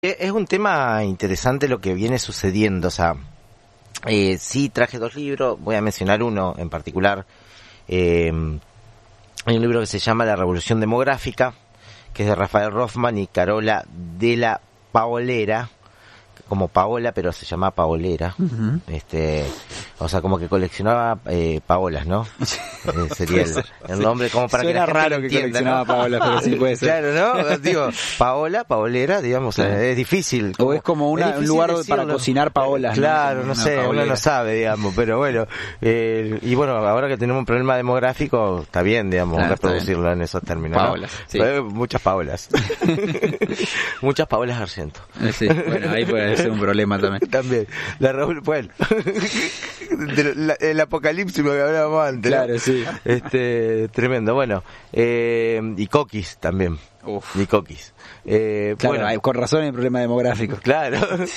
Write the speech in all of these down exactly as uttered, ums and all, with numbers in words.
Es un tema interesante lo que viene sucediendo, o sea, eh, sí traje dos libros, voy a mencionar uno en particular. Eh, hay un libro que se llama La Revolución Demográfica, que es de Rafael Rothman y Carola de la Paolera, como Paola, pero se llama Paolera. Uh-huh. Este, o sea, como que coleccionaba eh, Paolas, ¿no? Eh, sería el, el nombre como para Suena que la gente raro que entienda, coleccionaba ¿no? Paolas, pero sí puede ser. Claro, ¿no? Digo, Paola, Paolera, digamos, claro. Es difícil. Como, o es como una, es un lugar decirlo. Para cocinar Paolas. Claro, no, no sé, Paolera. Uno no sabe, digamos, pero bueno. Eh, y bueno, ahora que tenemos un problema demográfico, está bien, digamos, claro, reproducirlo bien en esos términos. Paolas, ¿no? Sí. Muchas Paolas. Muchas Paolas Argento. Sí, bueno, ahí puede ser un problema también. También. La Raúl, bueno, de la, el apocalipsis lo que hablábamos antes. Claro, ¿no? Sí. Este, tremendo. Bueno, eh, y Coquis también. Uf. Y Coquis. Eh, claro, bueno, hay, con razón el problema demográfico. Claro.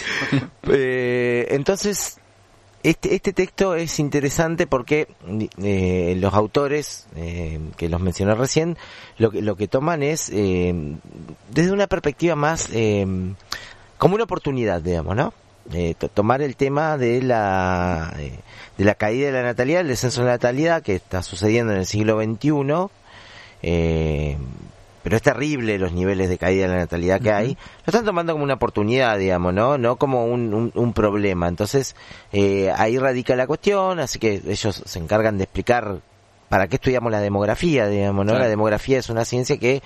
eh, entonces, este este texto es interesante porque eh, los autores eh, que los mencioné recién, lo que lo que toman es eh, desde una perspectiva más eh, como una oportunidad, digamos, ¿no? Eh, to- tomar el tema de la eh, de la caída de la natalidad, el descenso de la natalidad que está sucediendo en el siglo veintiuno, eh, pero es terrible los niveles de caída de la natalidad que uh-huh. hay. Lo están tomando como una oportunidad, digamos, no no como un, un, un problema. Entonces eh, ahí radica la cuestión, así que ellos se encargan de explicar para qué estudiamos la demografía, digamos, ¿no? Claro. La demografía es una ciencia que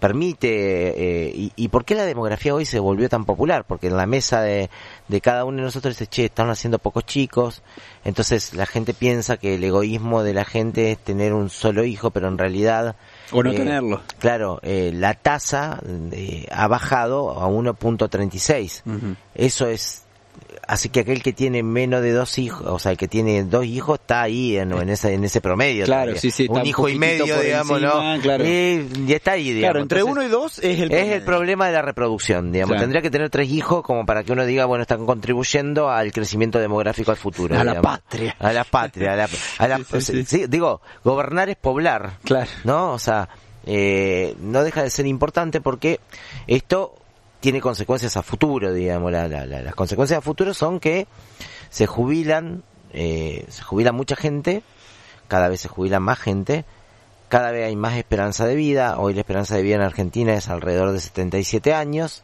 permite, eh, y, y ¿por qué la demografía hoy se volvió tan popular? Porque en la mesa de, de cada uno de nosotros dice, che, están haciendo pocos chicos, entonces la gente piensa que el egoísmo de la gente es tener un solo hijo, pero en realidad... O no eh, tenerlo. Claro, eh, la tasa eh, ha bajado a uno punto treinta y seis. Uh-huh. Eso es... Así que aquel que tiene menos de dos hijos, o sea, el que tiene dos hijos está ahí en, en ese en ese promedio. Claro, sí, sí. Un hijo y medio, digamos, encima, ¿no? Claro. Y, y está ahí, digamos. Claro, entre Entonces, uno y dos es el es el problema de la reproducción, digamos. Claro. Tendría que tener tres hijos como para que uno diga, bueno, están contribuyendo al crecimiento demográfico al futuro. A digamos. la patria. A la patria. A la, a la, sí, sí, sí. Sí, digo, gobernar es poblar. Claro. ¿No? O sea, eh, no deja de ser importante porque esto tiene consecuencias a futuro, digamos. La, la, la, las consecuencias a futuro son que se jubilan, eh, se jubila mucha gente, cada vez se jubila más gente, cada vez hay más esperanza de vida. Hoy la esperanza de vida en Argentina es alrededor de setenta y siete años,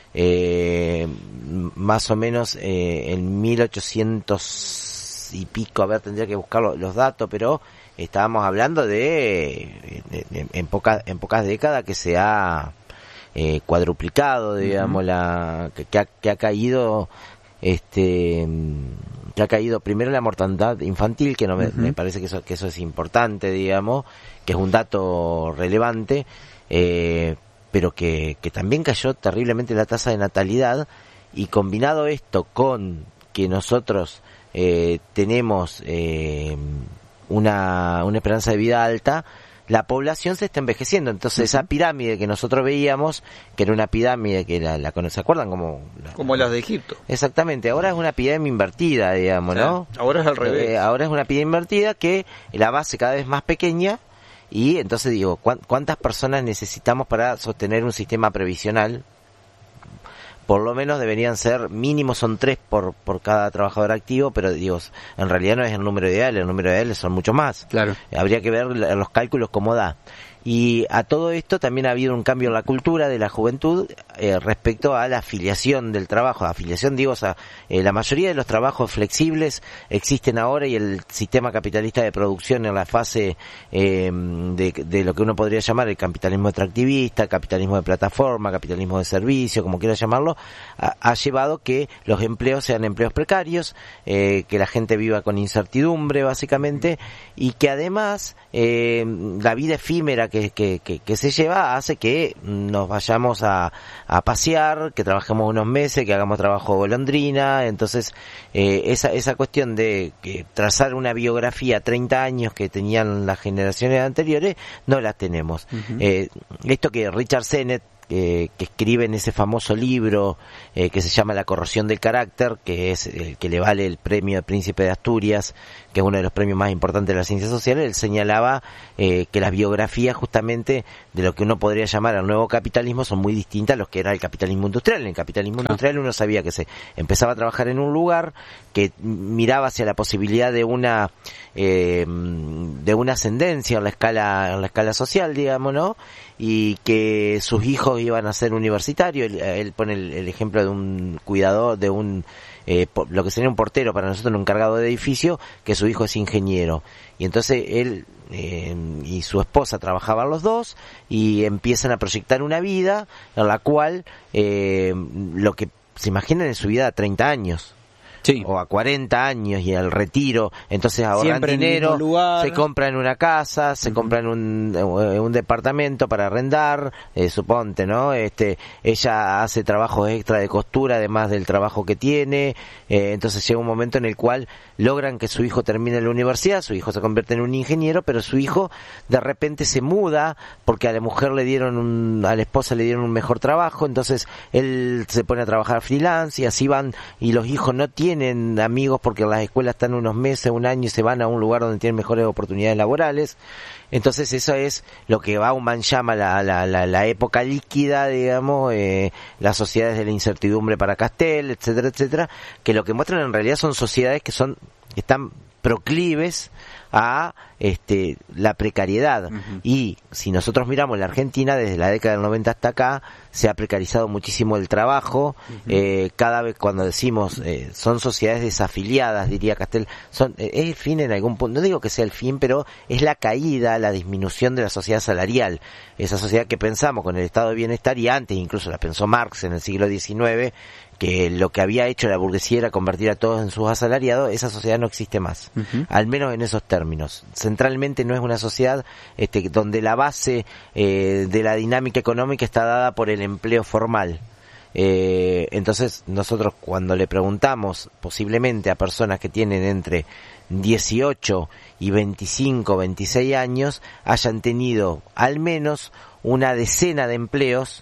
eh, más o menos eh, en mil ochocientos y pico, a ver, tendría que buscar los, los datos, pero estábamos hablando de, de, de en pocas en pocas décadas que se ha eh, cuadruplicado, digamos, uh-huh. la que, que, ha, que ha caído este que ha caído primero la mortandad infantil, que no me, uh-huh. me parece que eso que eso es importante, digamos, que es un dato relevante, eh, pero que, que también cayó terriblemente la tasa de natalidad, y combinado esto con que nosotros eh, tenemos eh, una una esperanza de vida alta, la población se está envejeciendo. Entonces, uh-huh. esa pirámide que nosotros veíamos, que era una pirámide que la, la ¿se acuerdan? Como, la, como las de Egipto. Exactamente, ahora es una pirámide invertida, digamos, o sea, ¿no? Ahora es al revés. Eh, ahora es una pirámide invertida que la base cada vez más pequeña, y entonces digo, ¿cuántas personas necesitamos para sostener un sistema previsional? Por lo menos deberían ser, mínimo son tres por por cada trabajador activo, pero digo, en realidad no es el número ideal, el número ideal son mucho más. Claro. Habría que ver los cálculos cómo da. Y a todo esto también ha habido un cambio en la cultura de la juventud eh, respecto a la afiliación del trabajo. Afiliación, digo, o sea, eh, la mayoría de los trabajos flexibles existen ahora, y el sistema capitalista de producción en la fase eh, de, de lo que uno podría llamar el capitalismo extractivista, capitalismo de plataforma, capitalismo de servicio, como quiera llamarlo, ha, ha llevado que los empleos sean empleos precarios, eh, que la gente viva con incertidumbre, básicamente, y que además eh, la vida efímera Que, que, que, que se lleva hace que nos vayamos a, a pasear, que trabajemos unos meses, que hagamos trabajo golondrina. Entonces eh, esa esa cuestión de que trazar una biografía treinta años que tenían las generaciones anteriores no la tenemos. Uh-huh. eh, esto que Richard Sennett, eh, que escribe en ese famoso libro eh, que se llama La corrosión del carácter, que es el que le vale el premio de Príncipe de Asturias, que es uno de los premios más importantes de las ciencias sociales, él señalaba eh, que las biografías justamente de lo que uno podría llamar el nuevo capitalismo son muy distintas a los que era el capitalismo industrial. En el capitalismo claro. industrial uno sabía que se empezaba a trabajar en un lugar, que miraba hacia la posibilidad de una eh, de una ascendencia en la escala en la escala social, digamos, ¿no? Y que sus hijos iban a ser universitarios. Él, él pone el, el ejemplo de un cuidador, de un eh, por, lo que sería un portero para nosotros, un encargado de edificio, que su hijo es ingeniero. Y entonces él eh, y su esposa trabajaban los dos y empiezan a proyectar una vida en la cual eh, lo que se imaginan en su vida a treinta años. Sí. O a cuarenta años y al retiro, entonces ahorran siempre dinero, lugar. Se compran una casa, se uh-huh. compran un, un departamento para arrendar, eh, suponte, ¿no? Este, ella hace trabajos extra de costura además del trabajo que tiene, eh, entonces llega un momento en el cual logran que su hijo termine la universidad, su hijo se convierte en un ingeniero, pero su hijo de repente se muda porque a la mujer le dieron un, a la esposa le dieron un mejor trabajo, entonces él se pone a trabajar freelance y así van, y los hijos no tienen tienen amigos porque en las escuelas están unos meses, un año y se van a un lugar donde tienen mejores oportunidades laborales. Entonces eso es lo que Bauman llama la, la, la, la época líquida, digamos, eh, las sociedades de la incertidumbre para Castel, etcétera, etcétera, que lo que muestran en realidad son sociedades que son que están proclives a este la precariedad. Uh-huh. Y si nosotros miramos la Argentina, desde la década del noventa hasta acá se ha precarizado muchísimo el trabajo. Uh-huh. eh, cada vez cuando decimos eh, son sociedades desafiliadas, diría Castel, son eh, es el fin en algún punto, no digo que sea el fin, pero es la caída, la disminución de la sociedad salarial, esa sociedad que pensamos con el estado de bienestar, y antes incluso la pensó Marx en el siglo diecinueve, que lo que había hecho la burguesía era convertir a todos en sus asalariados. Esa sociedad no existe más, uh-huh. al menos en esos términos. Centralmente no es una sociedad este, donde la base eh, de la dinámica económica está dada por el empleo formal. Eh, entonces nosotros cuando le preguntamos posiblemente a personas que tienen entre dieciocho y veinticinco, veintiséis años, hayan tenido al menos una decena de empleos,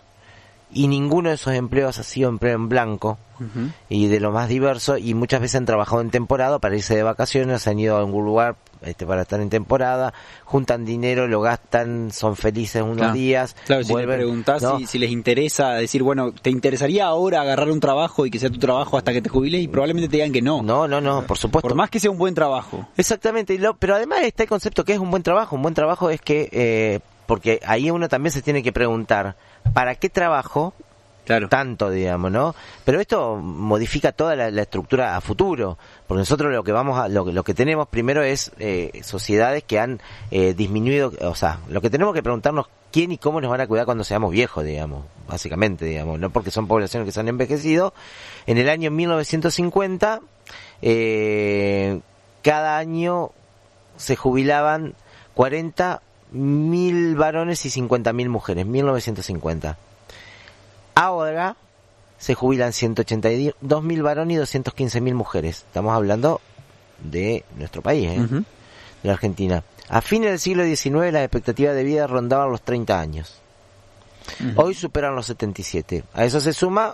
y ninguno de esos empleos ha sido empleo en blanco, uh-huh. y de lo más diverso, y muchas veces han trabajado en temporada para irse de vacaciones, han ido a algún lugar este para estar en temporada, juntan dinero, lo gastan, son felices unos claro. días. Claro, si vuelven, le preguntás ¿no? si, si les interesa decir, bueno, ¿te interesaría ahora agarrar un trabajo y que sea tu trabajo hasta que te jubiles? Y probablemente te digan que no. No, no, no, por supuesto. Por más que sea un buen trabajo. Exactamente, y lo, pero además está el concepto que es un buen trabajo. Un buen trabajo es que, eh, porque ahí uno también se tiene que preguntar, ¿para qué trabajo? Claro. Tanto, digamos, ¿no? Pero esto modifica toda la, la estructura a futuro, porque nosotros lo que vamos a, lo, lo que tenemos primero es eh, sociedades que han eh, disminuido, o sea, lo que tenemos que preguntarnos quién y cómo nos van a cuidar cuando seamos viejos, digamos, básicamente, digamos, no porque son poblaciones que se han envejecido. En el año mil novecientos cincuenta, eh, cada año se jubilaban cuarenta mil varones y cincuenta mil mujeres, mil novecientos cincuenta. Ahora se jubilan ciento ochenta y dos mil varones y doscientos quince mil mujeres. Estamos hablando de nuestro país, ¿eh? Uh-huh. De la Argentina. A fines del siglo diecinueve las expectativas de vida rondaban los treinta años. Uh-huh. Hoy superan los setenta y siete. A eso se suma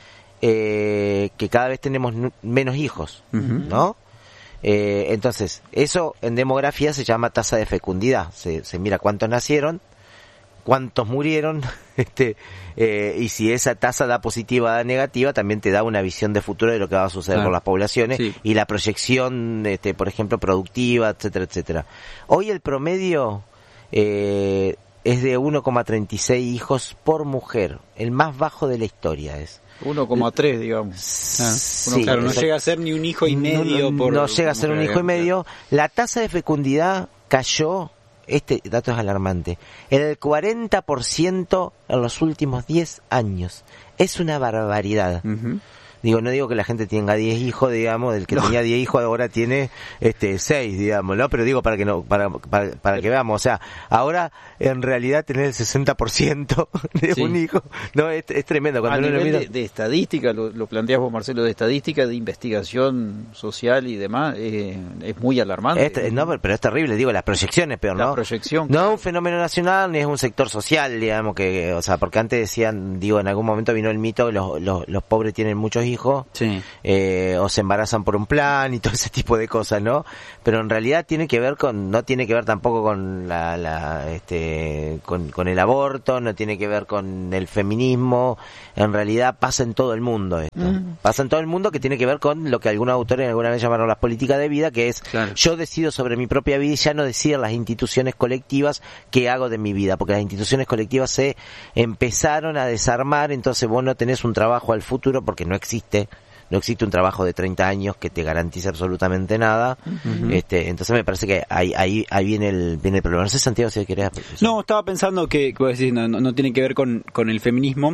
eh, que cada vez tenemos n- menos hijos, uh-huh. ¿no? Eh, entonces, eso en demografía se llama tasa de fecundidad. Se, se mira cuántos nacieron, cuántos murieron, este, eh, y si esa tasa da positiva o da negativa, también te da una visión de futuro de lo que va a suceder claro. con las poblaciones, sí. y la proyección, este, por ejemplo, productiva, etcétera, etcétera. Hoy el promedio eh, es de uno coma treinta y seis hijos por mujer, el más bajo de la historia es. uno coma tres, digamos. Ah, sí, uno, claro, no exacto. llega a ser ni un hijo y medio. No, por, no llega a ser un hijo y medio. La tasa de fecundidad cayó, este dato es alarmante, en el cuarenta por ciento en los últimos diez años. Es una barbaridad. Uh-huh. Digo, no digo que la gente tenga diez hijos, digamos, del que no. tenía diez hijos ahora tiene este seis, digamos, ¿no? Pero digo para que no para para, para que veamos, o sea, ahora en realidad tener el sesenta por ciento de sí. un hijo, no es, es tremendo cuando a uno nivel lo mira. De, de estadística, lo, lo planteas vos, Marcelo, de estadística, de investigación social y demás, eh, es muy alarmante. Este, no, pero es terrible, digo, las proyecciones peor, ¿no? La proyección. No es un fenómeno nacional ni es un sector social, digamos, que, o sea, porque antes decían, digo, en algún momento vino el mito que los, los, los pobres tienen muchos hijos, sí. eh, o se embarazan por un plan y todo ese tipo de cosas, ¿no? Pero en realidad tiene que ver con, no tiene que ver tampoco con la, la este, con, con el aborto, no tiene que ver con el feminismo, en realidad pasa en todo el mundo esto, mm. pasa en todo el mundo, que tiene que ver con lo que algunos autores alguna vez llamaron las políticas de vida, que es, claro. yo decido sobre mi propia vida y ya no deciden las instituciones colectivas qué hago de mi vida, porque las instituciones colectivas se empezaron a desarmar, entonces vos no tenés un trabajo al futuro porque no existe. No existe un trabajo de treinta años que te garantice absolutamente nada. Uh-huh. Este, entonces me parece que ahí ahí ahí viene el viene el problema. No sé, Santiago, si querés. No, estaba pensando que, que decir, no, no, no tiene que ver con, con el feminismo.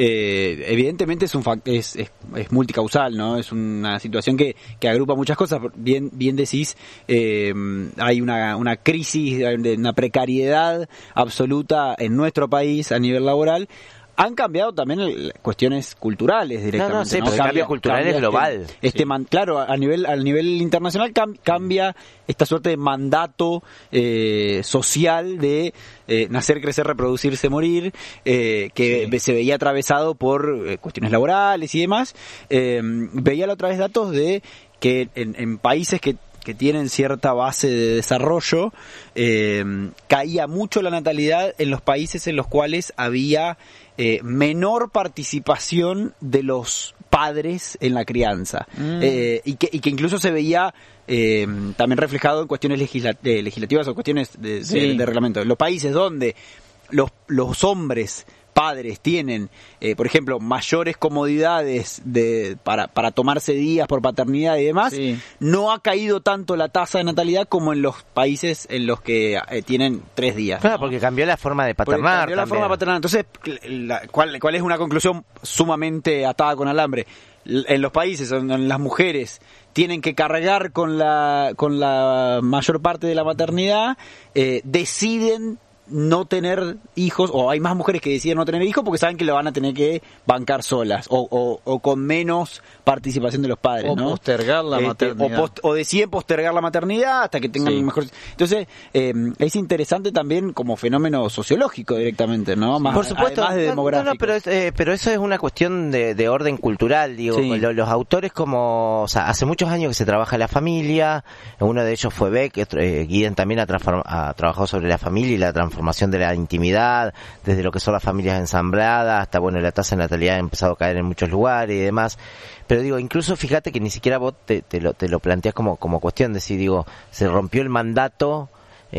Eh, evidentemente es un es, es es multicausal, ¿no? Es una situación que, que agrupa muchas cosas. Bien bien decís, eh, hay una una crisis, una precariedad absoluta en nuestro país a nivel laboral. Han cambiado también cuestiones culturales directamente. No, no, sí, ¿no? pero el cambio cultural es global. Este, este sí. man, claro, a nivel a nivel internacional cam, cambia esta suerte de mandato eh, social de eh, nacer, crecer, reproducirse, morir, eh, que sí. se veía atravesado por eh, cuestiones laborales y demás. Eh, veía la otra vez datos de que en, en países que que tienen cierta base de desarrollo, eh, caía mucho la natalidad en los países en los cuales había eh, menor participación de los padres en la crianza, mm. eh, y, que, y que incluso se veía eh, también reflejado en cuestiones legisla- eh, legislativas o cuestiones de, sí. de, de reglamento. En los países donde los, los hombres padres tienen, eh, por ejemplo, mayores comodidades de para para tomarse días por paternidad y demás, sí. no ha caído tanto la tasa de natalidad como en los países en los que eh, tienen tres días. Claro, ¿no? porque cambió la forma de paternar. Porque cambió también. la forma de paternar. Entonces, la, ¿cuál, ¿cuál es una conclusión sumamente atada con alambre? En los países donde las mujeres tienen que cargar con la con la mayor parte de la maternidad, eh, deciden no tener hijos, o hay más mujeres que deciden no tener hijos porque saben que lo van a tener que bancar solas, o, o, o con menos participación de los padres, o ¿no? postergar la este, maternidad. O, post, o deciden postergar la maternidad hasta que tengan sí. mejor... Entonces, eh, es interesante también como fenómeno sociológico directamente, ¿no? Más, por supuesto, además de demográfico. No, no, pero, es, eh, pero eso es una cuestión de, de orden cultural, digo, sí. los, los autores como... O sea, hace muchos años que se trabaja la familia, uno de ellos fue Beck, eh, Guiden también ha, ha trabajado sobre la familia y la transformación formación de la intimidad, desde lo que son las familias ensambladas hasta, bueno, la tasa de natalidad ha empezado a caer en muchos lugares y demás. Pero digo, incluso fíjate que ni siquiera vos te, te lo te lo planteas como como cuestión de si, digo, se rompió el mandato,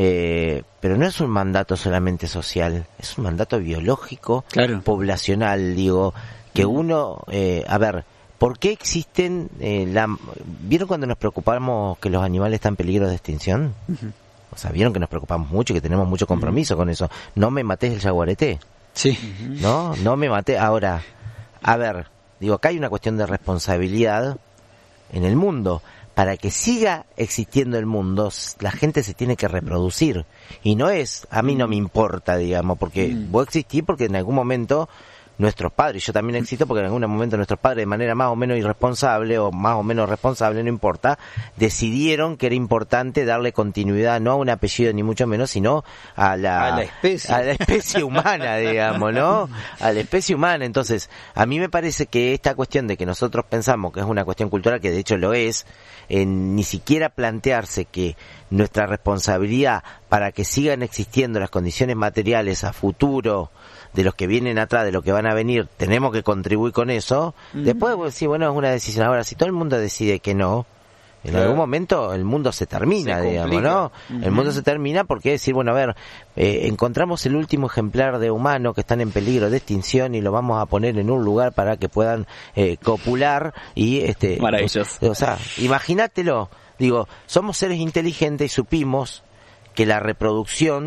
eh, pero no es un mandato solamente social, es un mandato biológico, claro. poblacional, digo, que uno, eh, a ver, ¿por qué existen, eh, la, ¿vieron cuando nos preocupamos que los animales están en peligro de extinción? Uh-huh. O sea, vieron que nos preocupamos mucho y que tenemos mucho compromiso uh-huh. con eso. No me matés el jaguarete. Sí. Uh-huh. No, no me maté. Ahora, a ver, digo, acá hay una cuestión de responsabilidad en el mundo. Para que siga existiendo el mundo, la gente se tiene que reproducir. Y no es, a mí no me importa, digamos, porque uh-huh. vos existís porque en algún momento nuestros padres, yo también existo porque en algún momento nuestros padres, de manera más o menos irresponsable o más o menos responsable, no importa, decidieron que era importante darle continuidad no a un apellido ni mucho menos, sino a la, a la especie, a la especie humana, digamos, ¿no? A la especie humana. Entonces, a mí me parece que esta cuestión de que nosotros pensamos que es una cuestión cultural, que de hecho lo es, en ni siquiera plantearse que nuestra responsabilidad para que sigan existiendo las condiciones materiales a futuro de los que vienen atrás, de los que van a venir, tenemos que contribuir con eso. Uh-huh. Después, pues, sí, bueno, es una decisión. Ahora, si todo el mundo decide que no, en claro. algún momento el mundo se termina, se digamos, ¿no? Uh-huh. El mundo se termina porque decir, bueno, a ver, eh, encontramos el último ejemplar de humano que están en peligro de extinción y lo vamos a poner en un lugar para que puedan eh, copular y este... Maravilloso. O, o sea, imagínatelo. Digo, somos seres inteligentes y supimos que la reproducción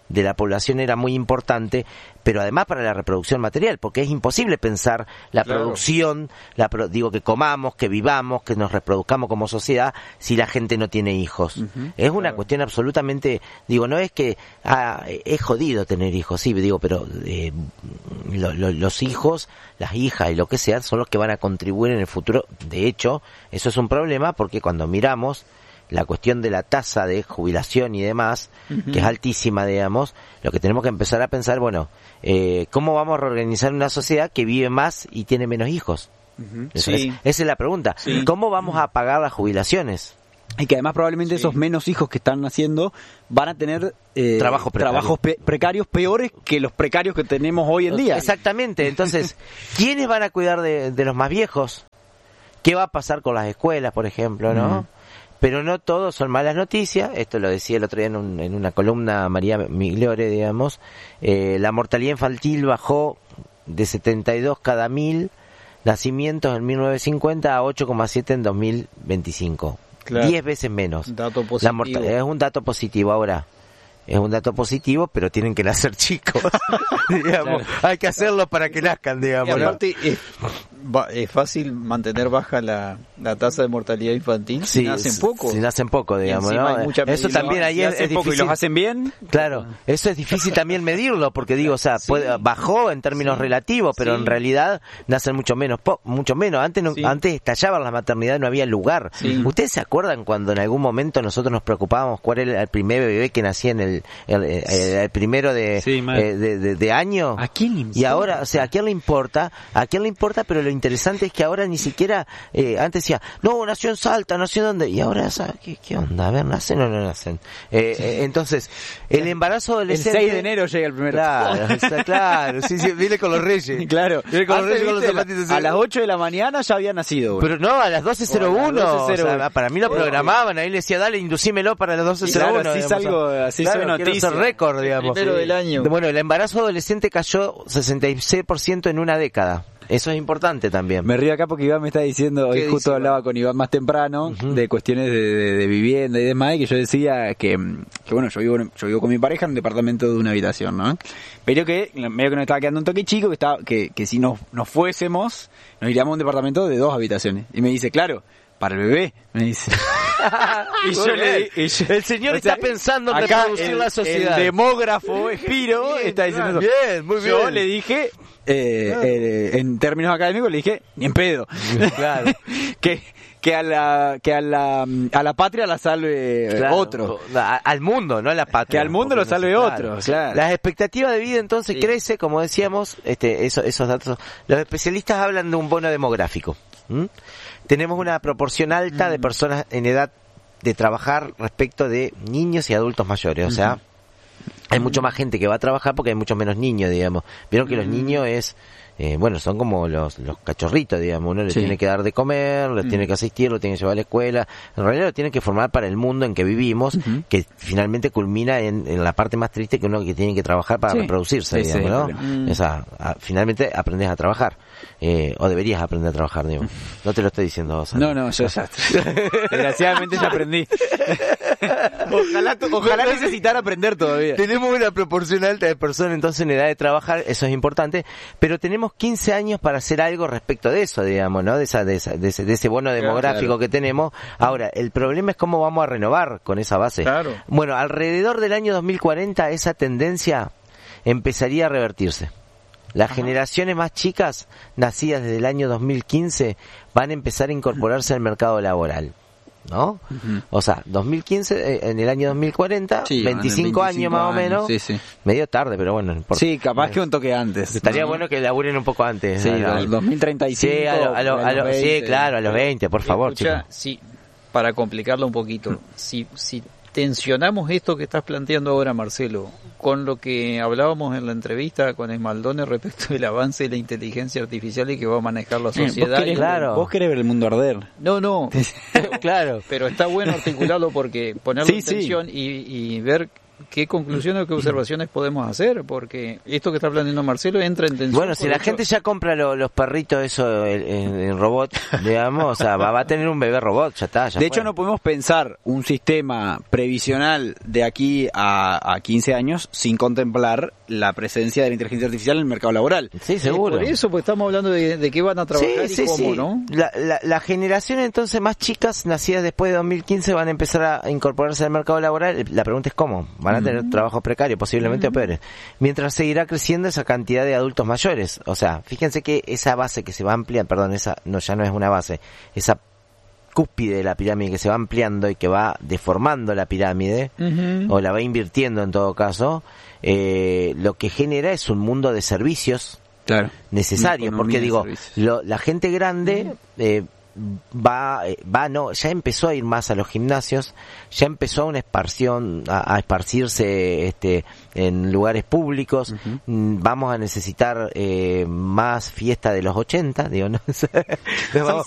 de la población era muy importante, pero además para la reproducción material, porque es imposible pensar la claro. producción, la pro, digo que comamos, que vivamos, que nos reproduzcamos como sociedad si la gente no tiene hijos. Uh-huh, es una claro. cuestión absolutamente, digo, no es que ah, es jodido tener hijos, sí, digo, pero eh, lo, lo, los hijos, las hijas y lo que sea son los que van a contribuir en el futuro. De hecho, eso es un problema porque cuando miramos la cuestión de la tasa de jubilación y demás, uh-huh. que es altísima, digamos, lo que tenemos que empezar a pensar, bueno, eh, ¿cómo vamos a reorganizar una sociedad que vive más y tiene menos hijos? Uh-huh. Esa, sí. es, esa es la pregunta. Sí. ¿Cómo vamos a pagar las jubilaciones? Y que además probablemente sí. esos menos hijos que están naciendo van a tener eh, Trabajo precario. trabajos pe- precarios peores que los precarios que tenemos hoy en día. Exactamente. Entonces, ¿quiénes van a cuidar de, de los más viejos? ¿Qué va a pasar con las escuelas, por ejemplo, no? Uh-huh. Pero no todos son malas noticias, esto lo decía el otro día en, un, en una columna María Migliore, digamos, eh, la mortalidad infantil bajó de setenta y dos cada mil nacimientos en mil novecientos cincuenta a ocho coma siete en dos mil veinticinco, claro. diez veces menos. Dato positivo. La mortal- es un dato positivo ahora. Es un dato positivo, pero tienen que nacer chicos. digamos, claro. Hay que hacerlo para que nazcan, digamos. Y aparte, ¿no? es, es fácil mantener baja la, la tasa de mortalidad infantil si sí, nacen poco. Si nacen poco, digamos, ¿no? Eso también ahí es, es difícil. ¿Y los hacen bien? Claro, eso es difícil también medirlo, porque digo, o sea, sí. puede, bajó en términos sí. relativos, pero sí. en realidad nacen mucho menos, po, mucho menos. Antes no, sí. antes estallaban las maternidades, no había lugar. Sí. ¿Ustedes se acuerdan cuando en algún momento nosotros nos preocupábamos cuál era el primer bebé que nacía en el El, el, el primero de, sí, eh, de, de, de año? ¿A quién le importa? Y ahora, o sea, ¿a quién le importa? ¿A quién le importa? Pero lo interesante es que ahora ni siquiera, eh, antes decía, no, nació en Salta, nació en donde, y ahora, ¿sabes qué, qué onda? A ver, ¿nacen o no nacen? Eh, eh, entonces, el embarazo adolescente... El seis de enero llega el primero. Claro, está claro, sí, sí, viene con los reyes. Claro. Viene con Antes, los reyes, con los zapatitos. A las ocho de la mañana ya había nacido. Güey. Pero no, a las doce cero uno. O sea, para mí lo programaban, ahí le decía, dale, inducímelo para las doce cero uno. Claro, así salgo, así claro, soy noticia. Quiero ser récord, digamos. Primero del año. Bueno, el embarazo adolescente cayó sesenta y seis por ciento en una década. Eso es importante también. Me río acá porque Iván me está diciendo, hoy justo dice, hablaba con Iván más temprano, uh-huh. de cuestiones de, de, de vivienda y demás, y que yo decía que, que bueno, yo vivo, yo vivo con mi pareja en un departamento de una habitación, ¿no? Pero que medio que nos estaba quedando un toque chico, que estaba, que, que si nos, nos fuésemos, nos iríamos a un departamento de dos habitaciones. Y me dice, claro, para el bebé, me dice. y yo le, y yo, el señor o sea, está pensando en reproducir el, la sociedad. El demógrafo Espiro bien, está diciendo bien, eso. Bien, muy bien. Yo le dije, eh, ah. eh, en términos académicos, le dije, ni en pedo. Claro. que que a la que a la a la patria la salve claro. otro. A, al mundo, no a la patria. Que al mundo lo salve claro. otro. Claro. La expectativa de vida entonces sí. crece, como decíamos, este, eso, esos datos. Los especialistas hablan de un bono demográfico. ¿Mm? Tenemos una proporción alta de personas en edad de trabajar respecto de niños y adultos mayores, o sea, hay mucho más gente que va a trabajar porque hay muchos menos niños, digamos. Vieron que los niños es, eh, bueno, son como los, los cachorritos, digamos, uno les sí. tiene que dar de comer, les mm. tiene que asistir, lo tiene que llevar a la escuela, en realidad lo tiene que formar para el mundo en que vivimos, uh-huh. que finalmente culmina en, en la parte más triste que uno que tiene que trabajar para sí. reproducirse, sí, digamos, sí, ¿no? Mm. O sea, a, finalmente aprendes a trabajar, eh, o deberías aprender a trabajar, digo. No te lo estoy diciendo vos. No, no, yo ya, desgraciadamente ya aprendí. Ojalá, ojalá necesitara aprender todavía. Tenemos una proporción alta de personas entonces en edad de trabajar, eso es importante, pero tenemos quince años para hacer algo respecto de eso, digamos, ¿no? De esa, de, esa, de, ese, de ese bono demográfico claro. que tenemos. Ahora, el problema es cómo vamos a renovar con esa base. Claro. Bueno, alrededor del año dos mil cuarenta esa tendencia empezaría a revertirse. Las Ajá. generaciones más chicas, nacidas desde el año dos mil quince, van a empezar a incorporarse al mercado laboral, ¿no? Uh-huh. O sea, dos mil quince, eh, en el año dos mil cuarenta, sí, veinticinco, veinticinco años más años, o menos, sí, sí. medio tarde, pero bueno. No importa. Sí, capaz que un toque antes. Estaría ¿no? bueno que laburen un poco antes. Sí, al dos mil treinta y cinco. Sí, a lo, a lo, a lo, sí, claro, a los veinte, por favor. Escucha, sí, para complicarlo un poquito, si, si tensionamos esto que estás planteando ahora, Marcelo, con lo que hablábamos en la entrevista con Esmaldone respecto del avance de la inteligencia artificial y que va a manejar la sociedad. ¿Vos querés, claro. ¿Vos querés ver el mundo arder? No, no. Claro. Pero está bueno articularlo porque ponerlo sí, en tensión sí. y, y ver ¿qué conclusiones o qué observaciones podemos hacer? Porque esto que está planteando Marcelo entra en tensión. Bueno, si la hecho... gente ya compra lo, los perritos eso en, en, en robot, digamos, o sea, va, va a tener un bebé robot, ya está. Ya de fue. hecho, no podemos pensar un sistema previsional de aquí a, a quince años sin contemplar la presencia de la inteligencia artificial en el mercado laboral. Sí, seguro. Eh, por eso, pues estamos hablando de, de qué van a trabajar sí, y sí, cómo, sí. ¿no? La, la, la generación entonces más chicas, nacidas después de dos mil quince, van a empezar a incorporarse al mercado laboral. La pregunta es cómo. Van a tener uh-huh. trabajo precario, posiblemente uh-huh. o peores. Mientras seguirá creciendo esa cantidad de adultos mayores. O sea, fíjense que esa base que se va ampliando, perdón, esa no ya no es una base, esa cúspide de la pirámide que se va ampliando y que va deformando la pirámide, uh-huh. o la va invirtiendo en todo caso, eh, lo que genera es un mundo de servicios claro. necesarios, porque digo, lo, la gente grande uh-huh. eh, va va no ya empezó a ir más a los gimnasios, ya empezó a una esparción a, a esparcirse este en lugares públicos. Uh-huh. Vamos a necesitar eh, más fiesta de los ochenta, digo, no, sí, vamos,